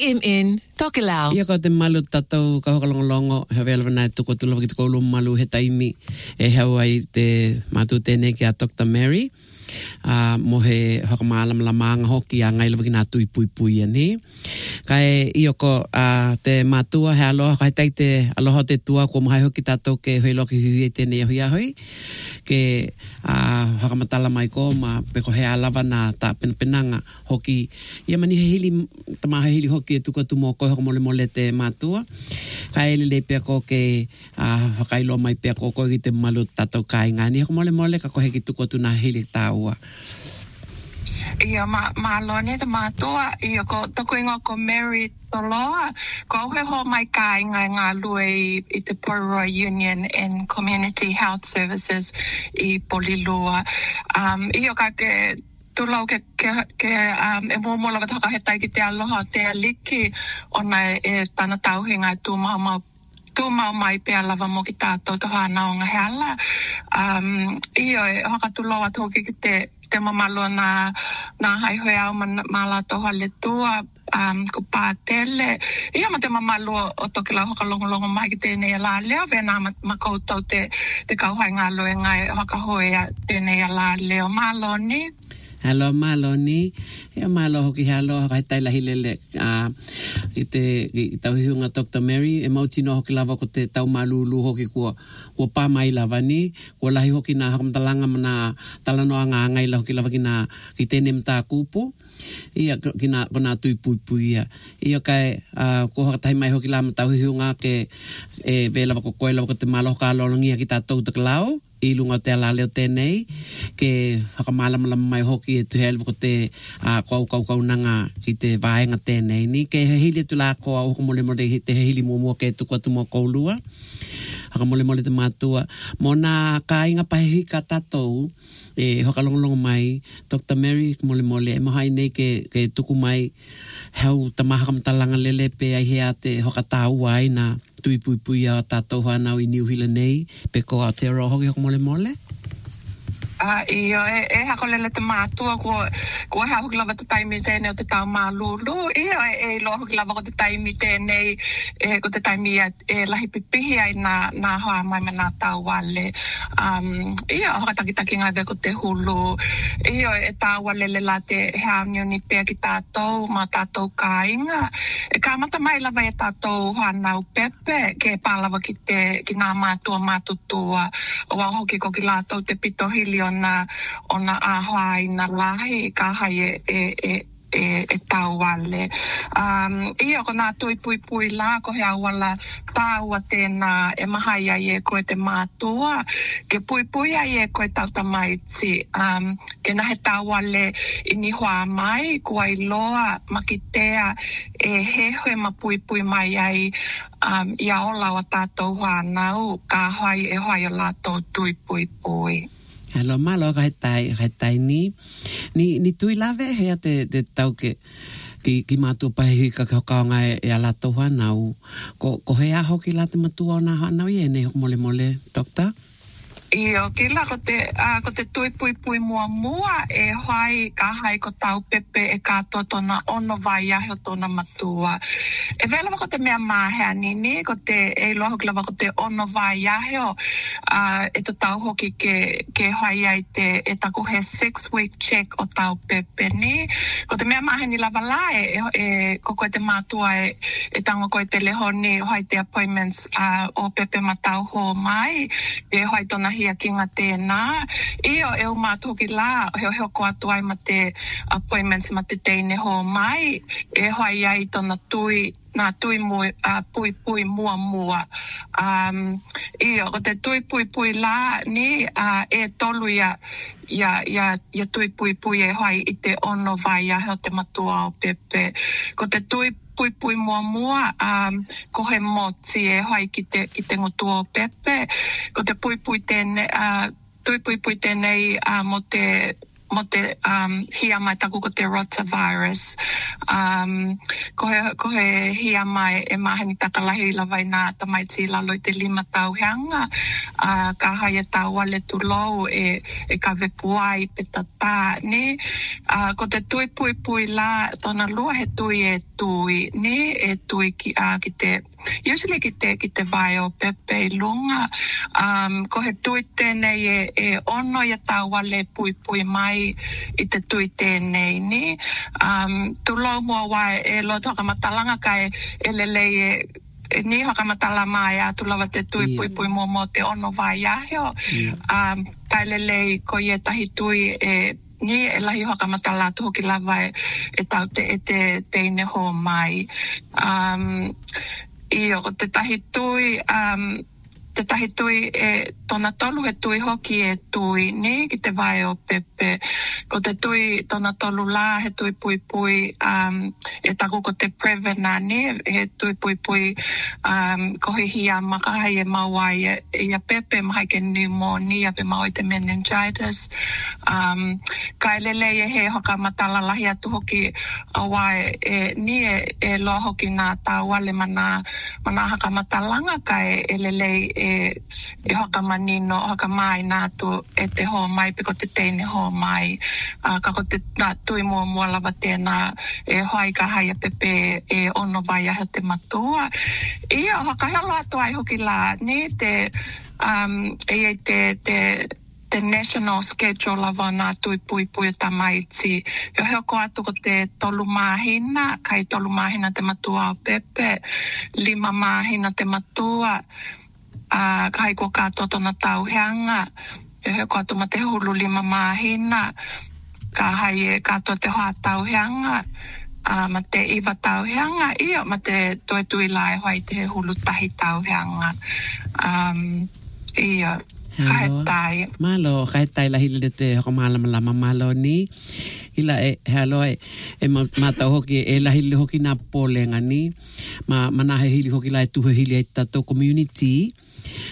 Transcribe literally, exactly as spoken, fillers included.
M N, Tokelau. Ia ko te malu tatou ka hokalongolongo he vela na tuko tula ki ko lu malu he taimi e hawai te matu tene ki a Doctor Mary. Uh, mo he hokamaalam lamanga hoki a ngai lawaki nā tui pui pui ani. Kai iyo ko uh, te matua he aloha kai tai te aloha te tua ko mahai hoki tatou ke hui loki hui e tene hui ahoi. Ke uh, hokamatala mai ko ma peko he alawa nā ta penpenanga hoki. Ia mani he hili, tamaha hili hoki e tuka tumo ko hokamole mole te matua. Kai ele le pia ko ke uh, hokailo mai pia ko ko ki te malu tatou kai ngani. Hokamole mole ka ko he ki tuka tu nā hili tau. Ia ma ma lone te matua ia ko toko inga ko Mary Toloa ko he ho mai kai ngai ngā lui i te Poroi Union and Community Health Services i Polilua. Um, ia ka ke tulau ke ke ke um e mo mo la ka he tai ki te aloha te aliki ona e tana tau hinga tu ma ma tu mau mai pe lava mo ki tātou te hana o ngā heala. Um, iyo e haka tuloa tōki ki te, te mamalo na, na hai hoi au mala toha le tua um, ko pātele. Iyo ma te mamalo o toki lau haka longolongo mai ki tēnei a la leo vena ma, ma koutou te, te kauhai ngā loe ngai haka hoi a tēnei a la leo. Malo ni? Hello Maloni, e malo hoki hello kai tai la hilele a ite i tau hiunga Doctor Mary e mau tino hoki lava ko te tau malulu hoki ko ko pa mai lava ni ko lahi hoki na hakamtalanga mana talano anga ngai la hoki lava kina ki tene mta kupu ia kina kona tui pui pui ia ia kai a ko tai mai hoki lama tau hiunga ke e vela ko ko lava ko te malo ka lolongia ki ta tau te klau i lunga te ala leo tēnei ke hakamala mala mai hoki e tu helwa ko te uh, kau kau kau nanga ki te vaenga tēnei ni ke he hili tu la ko au mole mole te hili momo ke tuko tu mo koulua hakamole mole te matua mona ka inga pahi ka tatou e hokalongolongo mai Doctor Mary mole mole e mahai nei ke, ke tuku mai hau tamaha kamtalanga lele pe ai hea te hokatau ai na tui pui pui a tātou hanau i New Zealand nei, pe ko Aotearoa hoki hoko mole mole? Uh, iyo, e, e hako lele te mātua ko, ko e hako lava te taimi tēnei o te tau mālulu. Iyo, e, e lo hako lava ko te taimi tēnei, e, ko te taimi e, e lahi pipihi ai nā, nā hoa mai ma nā tau wale. Um, iyo, haka takitaki ngai ko te hulu. Iyo, e tau wale le la te heaunio ni pēr ki tātou, ma tātou kāinga. E kā mata mai lava e tātou hanau pepe, ke pālava ki te, ki nā mātua mātutua, o a hoki ko ki lātou te pito hili ona ona ahai na lahi ka hai e e e e, e tau wale. Um, ia ko nā tui pui pui la ko hea wala tāua tēnā e mahai ai e koe te mātua ke pui pui ai e koe tau tamaiti. Um, ke nahe tau wale i ni hoa mai kua i loa makitea e he hoe ma pui pui mai ai um, ia o lawa tātou whanau ka hai e hai o lātou tui pui pui. Hello, malo kai tai kai tai ni ni ni tui lave hea te te tau ke ki ki matu pahi ka ka ka ngai e ala to hanau ko ko hea hoki la te matu ona hanau ye ne mole mole Doctor. Iyo, ki la ko te, uh, ko te tui pui pui mua mua e hai ka hai ko tau pepe e kātua tona ono vai ahe o tona matua. E vela ko te mea mahea nini, ko te e loa hoki lava ko te ono vai ahe o uh, e to tau hoki ke, ke hai ai te e taku he six week check o tau pepe ni. Ko te mea mahea ni lava la e, e ko koe te matua e, e tango koe te lehoni hai te appointments uh, o pepe matau ho mai e hai tona hia ki ngā tēnā. Iyo e o mātou ki la, heo heo ko atu ai ma te appointments ma te teine ho mai, e hoi ai tona tui, nā tui mui, uh, pui pui mua mua. Um, iyo, ko te tui pui pui la ni, uh, e tolu ia, ia, ia, ia tui pui pui e hoi i te ono vai a heo te matua o pepe. Ko te tui pui pui mua mua, um, ko he moti e hoi ki te, ki te ngotua o pepe. Ko te pui pui tēnei, uh, tui pui pui tēnei uh, mo te mo te um, hia mai taku ko te rotavirus. Um, ko, he, ko he hia mai e mahani takalahi lawai nā tamaiti lalo i te lima tau heanga. Uh, ka haia tau wale tu lou e, e ka vepuai pe tata, ne? Uh, ko te tui pui pui la, tona lua he tui e tui, ne? E tui ki, uh, ki te, usually ki te, ki te vai o pepe lunga. Um, ko he tui tēnei e, e ono ia tau wale pui pui mai i te tui tēnei, ni. Um, tu lau mua wai e loto hakamatalaga kai e lelei e e ni hakamatala mai a tu lava te tui yeah. pui pui mo mo te ono vai aheo. Yeah. Um, kai lelei ko ie tahi tui e ni e lahi hakamatala tu hoki lava e, e tau te e te teine ho mai. Um, Io, te tahi tui, um, te tahi tui e tona tolu he tui hoki e tui, ni, ki te vai o pepe. Ko te tui, tona tolu la he tui pui pui, um, e taku ko te Prevena, ni, he tui pui pui, um, ko he hia makahai e mawai, e, e a pepe mahai ke pneumonia, pe mawai te meningitis. Um, kai lele e he hoka matala lahi atu hoki awai, e, ni e, e loa hoki nā tāwale mana, mana haka matalanga kai e lele e, e hoka manino, hoka mai nā tu e te ho mai, pe ko te teine ho mai. Uh, ka ko te nā tui mua mua lava tēnā e hoai ka haia pepe e ono vai ahe te matua. Ia, hoka helo atu ai hoki la, ni te, um, e te, te, te national schedule lava nā tui pui pui tamaiti. Yo heko atu ko te tolu mahina, kai tolu mahina te matua o pepe, lima mahina te matua, uh, kai ko kātoto na tauheanga, yo heko atu ma te hulu lima mahina, ka hai e kātoa te hoa tauheanga, uh, ma te iwa tauheanga, ia ma te toi tui lai hoi te hulu tahi tauheanga. Um, ia. Kahetai. Malo, kahetai la hili te hoko malama lama malo ni. Hila e, halo e, e mata hoki e la hili hoki nā pōlenga ni. Ma, mana he hili hoki la e tuhe hili e tato community.